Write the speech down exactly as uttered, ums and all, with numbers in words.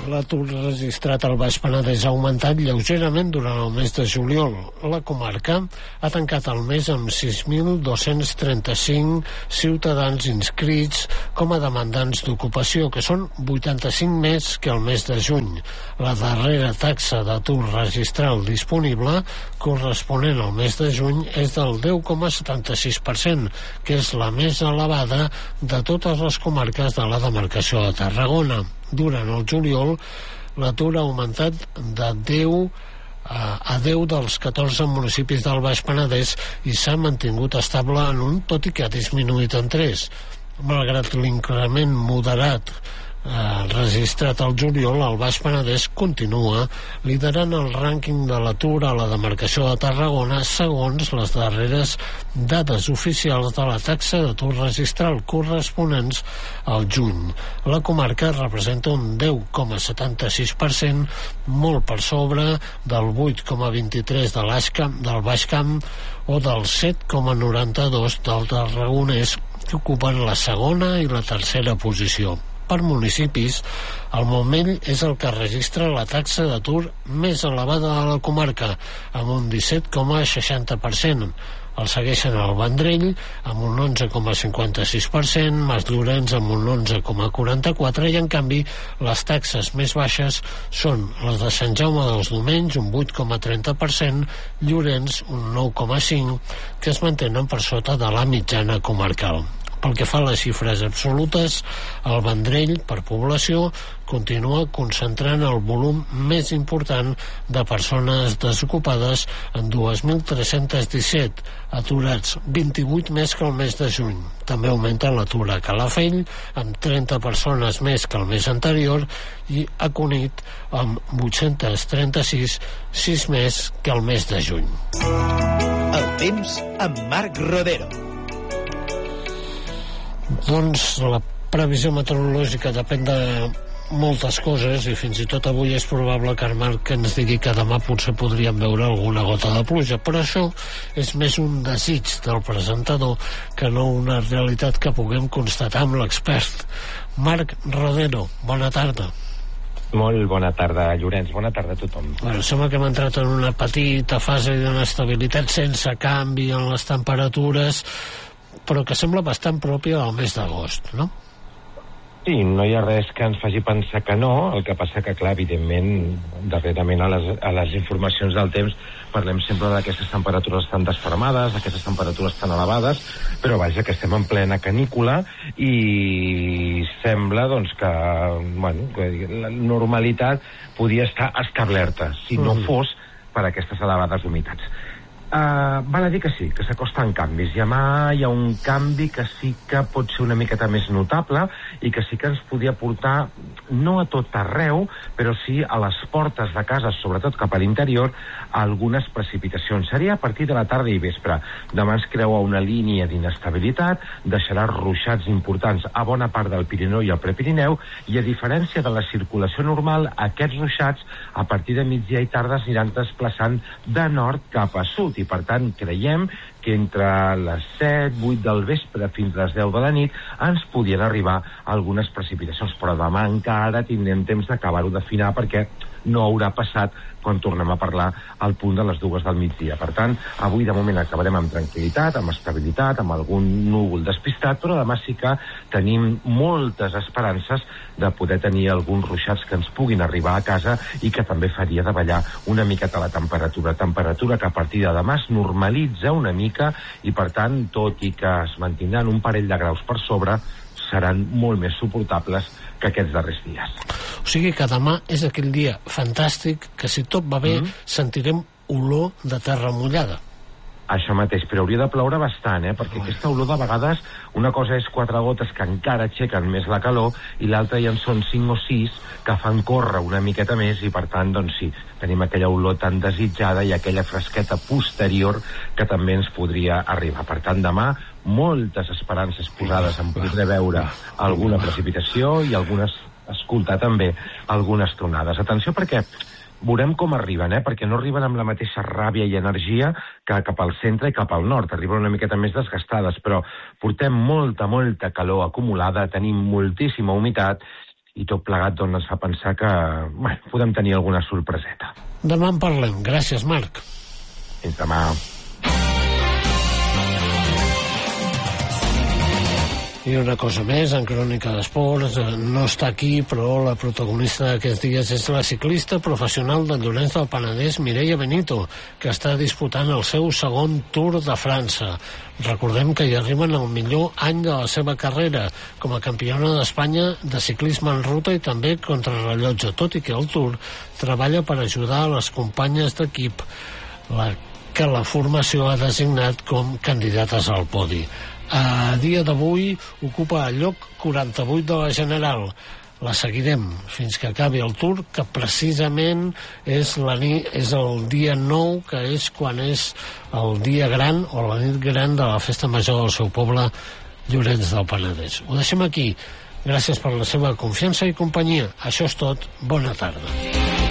L'atur registrat al Baix Penedès ha augmentat lleugerament durant el mes de juliol. La comarca ha tancat el mes amb sis mil dos-cents trenta-cinc ciutadans inscrits com a demandants d'ocupació, que són vuitanta-cinc més que el mes de juny. La darrera taxa d'atur registral disponible, corresponent al mes de juny, és del deu coma setanta-sis per cent, que és la més elevada de totes les comarques de la demarcació de Tarragona. Durant el juliol, l'atur ha augmentat de deu a deu dels catorze municipis del Baix Penedès i s'ha mantingut estable en un, tot i que ha disminuït en tres. Malgrat l'increment moderat eh, registrat al juliol, el Baix Penedès continua liderant el rànquing de l'atur a la demarcació de Tarragona segons les darreres dades oficials de la taxa d'atur registral corresponents al juny. La comarca representa un deu coma setanta-sis per cent, molt per sobre del vuit coma vint-i-tres de l'Aixcamp, del Baix Camp o del set coma noranta-dos del Tarragonès, que ocupen la segona i la tercera posició. Per municipis, el Montmell és el que registra la taxa d'atur més elevada de la comarca, amb un disset coma seixanta per cent. El segueixen el Vendrell, amb un onze coma cinquanta-sis per cent, Masllorenç amb un onze coma quaranta-quatre per cent, i en canvi les taxes més baixes són les de Sant Jaume dels Domenys, un vuit coma trenta per cent, Llorenç, un nou coma cinc per cent, que es mantenen per sota de la mitjana comarcal. Pel que fa a les xifres absolutes, el Vendrell, per població, continua concentrant el volum més important de persones desocupades en dos mil tres-cents disset aturats, vint-i-vuit més que el mes de juny. També augmenta l'atur a Calafell, amb trenta persones més que el mes anterior, i a Cunit, amb vuit-cents trenta-sis, sis més que el mes de juny. El temps amb Marc Rodero. Doncs la previsió meteorològica depèn de moltes coses i fins i tot avui és probable que el Marc ens digui que demà potser podríem veure alguna gota de pluja, però això és més un desig del presentador que no una realitat que puguem constatar amb l'expert. Marc Rodero, bona tarda. Molt bona tarda, Llorenç. Bona tarda a tothom. Bueno, sembla que hem entrat en una petita fase d'inestabilitat sense canvi en les temperatures, però que sembla bastant pròpia del mes d'agost, no? Sí, no hi ha res que ens faci pensar que no, el que passa que, clar, evidentment, darrerament a les, a les informacions del temps parlem sempre d'aquestes temperatures tan desfermades, d'aquestes temperatures tan elevades, però vaja, que estem en plena canícula i sembla, doncs, que, bueno, que la normalitat podia estar establerta, si no fos per aquestes elevades humitats. Uh, val a dir que sí, que s'acosten canvis. Demà hi ha un canvi que sí que pot ser una miqueta més notable i que sí que ens podia portar, no a tot arreu, però sí a les portes de casa, sobretot cap a l'interior, algunes precipitacions. Seria a partir de la tarda i vespre. Demà ens creua una línia d'inestabilitat, deixarà ruixats importants a bona part del Pirineu i el Prepirineu, i a diferència de la circulació normal, aquests ruixats a partir de migdia i tarda s'aniran desplaçant de nord cap a sud, i per tant creiem que entre les set, vuit del vespre fins a les deu de la nit ens podien arribar algunes precipitacions, però demà encara tindrem temps d'acabar-ho d'afinar perquè no haurà passat quan tornem a parlar al punt de les dues del migdia. Per tant, avui de moment acabarem amb tranquil·litat, amb estabilitat, amb algun núvol despistat, però demà sí que tenim moltes esperances de poder tenir alguns ruixats que ens puguin arribar a casa i que també faria davallar una miqueta la temperatura. Temperatura que a partir de demà es normalitza una mica i, per tant, tot i que es mantindran un parell de graus per sobre, seran molt més suportables que aquests darrers dies. O sigui que demà és aquell dia fantàstic que, si tot va bé, mm. sentirem olor de terra mullada. Això mateix, però hauria de ploure bastant, eh? Perquè aquesta olor de vegades, una cosa és quatre gotes que encara aixequen més la calor i l'altra ja en són cinc o sis que fan córrer una miqueta més i, per tant, doncs sí, tenim aquella olor tan desitjada i aquella fresqueta posterior que també ens podria arribar. Per tant, demà, moltes esperances posades en poder veure alguna precipitació i algunes, escoltar també algunes tronades. Atenció perquè veurem com arriben, eh? Perquè no arriben amb la mateixa ràbia i energia que cap al centre i cap al nord. Arriben una miqueta més desgastades, però portem molta, molta calor acumulada, tenim moltíssima humitat i tot plegat doncs, ens fa pensar que bueno, podem tenir alguna sorpreseta. Demà en parlem. Gràcies, Marc. Fins demà. I una cosa més, en Crònica d'Esports, no està aquí, però la protagonista d'aquests dies és la ciclista professional del Llorenç del Penedès, Mireia Benito, que està disputant el seu segon Tour de França. Recordem que hi arriben al millor any de la seva carrera, com a campiona d'Espanya de ciclisme en ruta i també contrarrellotge, tot i que el Tour treballa per ajudar a les companyes d'equip, la que la formació ha designat com candidates al podi. A dia d'avui ocupa el lloc quaranta-vuit de la general. La seguirem fins que acabi el Tour, que precisament és, la nit, és el dia nou, que és quan és el dia gran o la nit gran de la festa major del seu poble, Llorenç del Penedès. Ho deixem aquí. Gràcies per la seva confiança i companyia. Això és tot. Bona tarda.